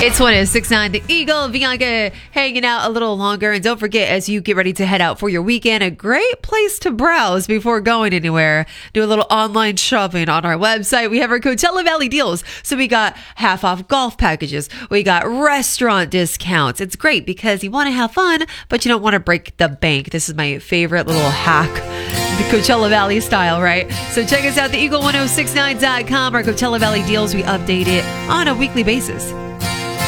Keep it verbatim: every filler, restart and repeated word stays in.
It's one oh six point nine The Eagle. Bianca hanging out a little longer. And don't forget, as you get ready to head out for your weekend, a great place to browse before going anywhere. Do a little online shopping on our website. We have our Coachella Valley deals. So we got half off golf packages. We got restaurant discounts. It's great because you want to have fun, but you don't want to break the bank. This is my favorite little hack. The Coachella Valley style, right? So check us out, the eagle ten sixty-nine dot com. Our Coachella Valley deals, we update it on a weekly basis.